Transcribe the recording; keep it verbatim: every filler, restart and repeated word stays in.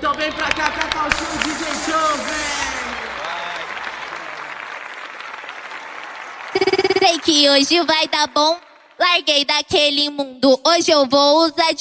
Então vem pra cá, Cacau Show, D J Show, vem! Sei que hoje vai dar bom. Larguei daquele mundo, hoje eu vou usar